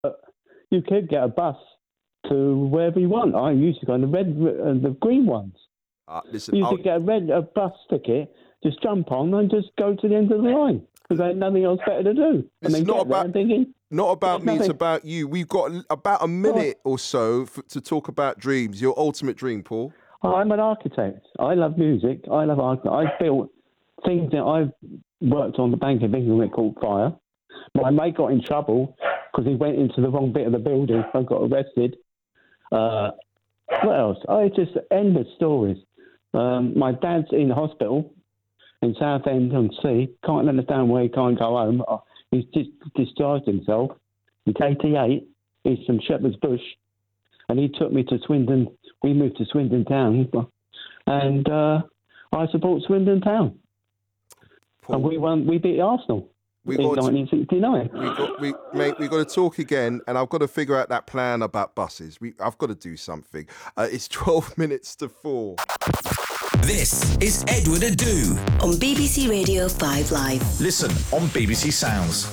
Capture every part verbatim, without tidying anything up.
You could get a bus to wherever you want. I used to go on the red, uh, the green ones. Uh, listen, You I'll, could get a red a bus ticket, just jump on and just go to the end of the line because there's nothing else better to do. It's And then not get there about- and thinking, not about me, nothing. it's about you. We've got about a minute or so f- to talk about dreams, your ultimate dream, Paul. I'm an architect. I love music. I love art. I've built things that I've worked on the Bank of England that caught fire. My mate got in trouble because he went into the wrong bit of the building and got arrested. Uh, what else? Oh, it's just endless stories. Um, my dad's in the hospital in Southend on Sea. Can't understand why he can't go home. Uh, He's just discharged himself. He's eighty-eight. He's from Shepherd's Bush. And he took me to Swindon. We moved to Swindon Town. And uh, I support Swindon Town. Paul, And we won. We beat Arsenal we in got to, nineteen sixty-nine. we got we mate. We got to talk again, and I've got to figure out that plan about buses. We I've got to do something. Uh, it's twelve minutes to four. This is Edward Adu on B B C Radio five Live. Listen on B B C Sounds.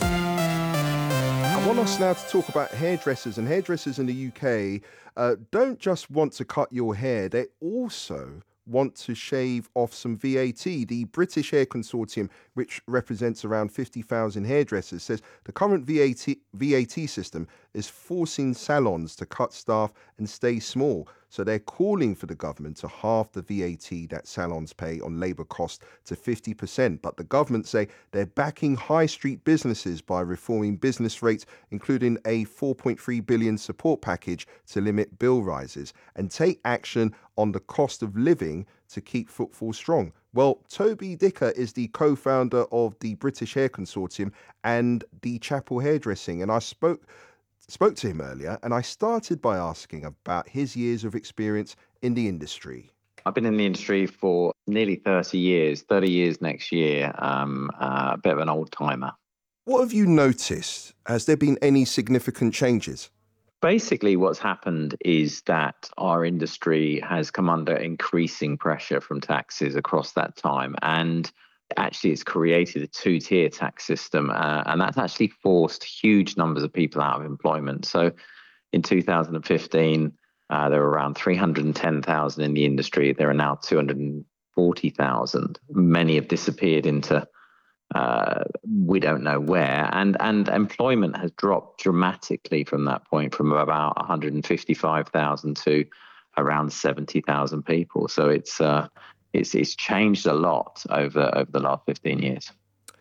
I want us now to talk about hairdressers, and hairdressers in the U K uh, don't just want to cut your hair, they also want to shave off some V A T. The British Hair Consortium, which represents around fifty thousand hairdressers, says the current V A T, V A T system is forcing salons to cut staff and stay small. So they're calling for the government to halve the V A T that salons pay on labour costs to fifty percent. But the government say they're backing high street businesses by reforming business rates, including a four point three billion support package to limit bill rises and take action on the cost of living to keep footfall strong. Well, Toby Dicker is the co-founder of the British Hair Consortium and the Chapel Hairdressing, and I spoke spoke to him earlier, and I started by asking about his years of experience in the industry. I've been in the industry for nearly thirty years, thirty years next year, um, uh, a bit of an old timer. What have you noticed? Has there been any significant changes? Basically, what's happened is that our industry has come under increasing pressure from taxes across that time. And actually, it's created a two-tier tax system. Uh, and that's actually forced huge numbers of people out of employment. So in two thousand fifteen, uh, there were around three hundred ten thousand in the industry. There are now two hundred forty thousand. Many have disappeared into Uh, we don't know where, and and employment has dropped dramatically from that point, from about one hundred fifty-five thousand to around seventy thousand people. So it's uh, it's it's changed a lot over over the last fifteen years.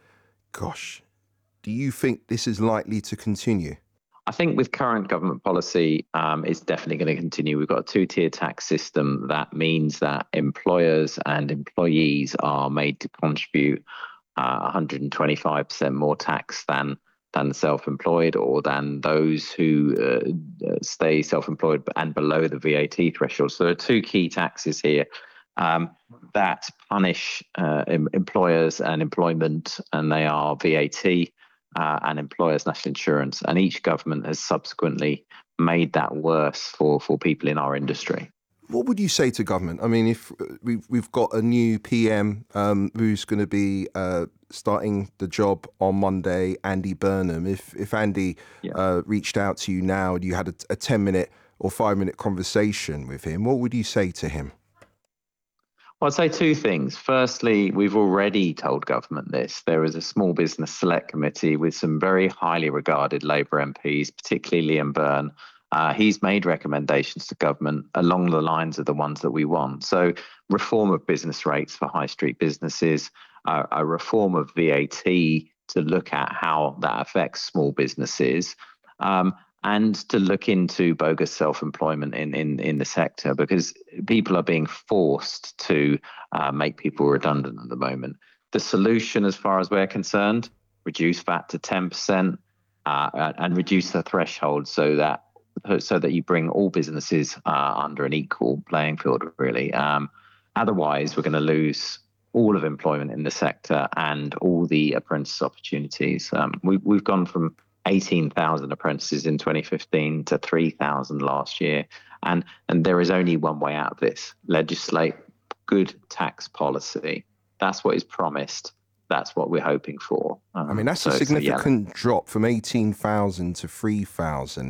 Gosh, do you think this is likely to continue? I think with current government policy, um, it's definitely going to continue. We've got a two-tier tax system that means that employers and employees are made to contribute Uh, one hundred twenty-five percent more tax than than self-employed, or than those who uh, stay self-employed and below the V A T threshold. So there are two key taxes here um, that punish uh, em- employers and employment, and they are V A T uh, and employers' national insurance. And each government has subsequently made that worse for, for people in our industry. What would you say to government? I mean, if we've, we've got a new P M um, who's going to be uh, starting the job on Monday, Andy Burnham, if if Andy Yeah. uh, reached out to you now and you had a, a ten minute or five minute conversation with him, what would you say to him? Well, I'd say two things. Firstly, we've already told government this. There is a small business select committee with some very highly regarded Labour M Ps, particularly Liam Byrne. Uh, he's made recommendations to government along the lines of the ones that we want. So reform of business rates for high street businesses, uh, a reform of V A T to look at how that affects small businesses, um, and to look into bogus self-employment in, in, in the sector, because people are being forced to uh, make people redundant at the moment. The solution, as far as we're concerned, reduce V A T to ten percent uh, and reduce the threshold so that so that you bring all businesses uh, under an equal playing field, really. Um, otherwise, we're going to lose all of employment in the sector and all the apprentice opportunities. Um, we, we've gone from eighteen thousand apprentices in twenty fifteen to three thousand last year. And, and there is only one way out of this: legislate good tax policy. That's what is promised. that's what we're hoping for. Um, I mean, that's so, a significant so, yeah. drop from eighteen thousand to three thousand.